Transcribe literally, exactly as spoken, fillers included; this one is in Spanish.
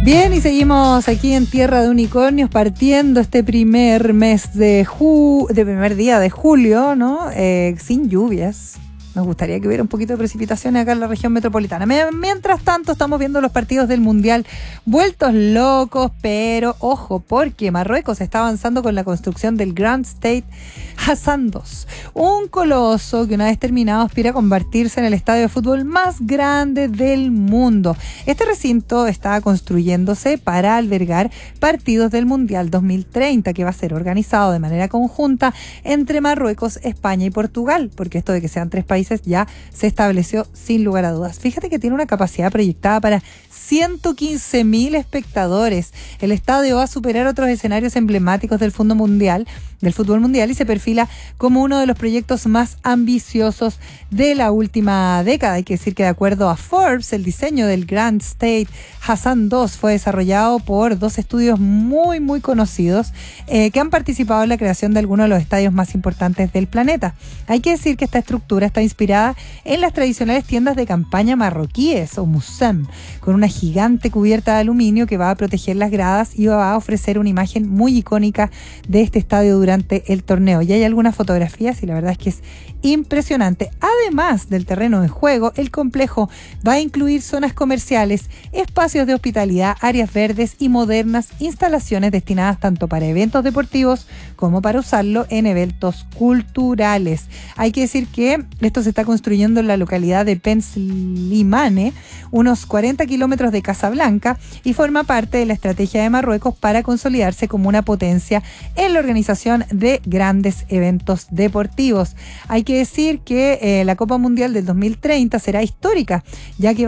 Bien, y seguimos aquí en Tierra de Unicornios partiendo este primer mes de ju de primer día de julio, ¿no? Eh, sin lluvias. Nos gustaría que hubiera un poquito de precipitaciones acá en la región metropolitana. Mientras tanto, estamos viendo los partidos del Mundial vueltos locos, pero ojo, porque Marruecos está avanzando con la construcción del Grand Stade Hassan dos, un coloso que una vez terminado aspira a convertirse en el estadio de fútbol más grande del mundo. Este recinto está construyéndose para albergar partidos del Mundial dos mil treinta, que va a ser organizado de manera conjunta entre Marruecos, España y Portugal, porque esto de que sean tres países ya se estableció sin lugar a dudas. Fíjate que tiene una capacidad proyectada para ciento quince mil espectadores. El estadio va a superar otros escenarios emblemáticos del fútbol mundial, del fútbol mundial y se perfila como uno de los proyectos más ambiciosos de la última década. Hay que decir que de acuerdo a Forbes, el diseño del Grand Stade Hassan dos fue desarrollado por dos estudios muy muy conocidos eh, que han participado en la creación de algunos de los estadios más importantes del planeta. Hay que decir que esta estructura está inspirada en las tradicionales tiendas de campaña marroquíes o musam, con una gigante cubierta de aluminio que va a proteger las gradas y va a ofrecer una imagen muy icónica de este estadio durante el torneo. Y hay algunas fotografías y la verdad es que es impresionante. Además del terreno de juego, el complejo va a incluir zonas comerciales, espacios de hospitalidad, áreas verdes y modernas instalaciones destinadas tanto para eventos deportivos como para usarlo en eventos culturales. Hay que decir que esto se está construyendo en la localidad de Penslimane, unos cuarenta kilómetros de Casablanca, y forma parte de la estrategia de Marruecos para consolidarse como una potencia en la organización de grandes eventos deportivos. Hay que decir que eh, la Copa Mundial del dos mil treinta será histórica, ya que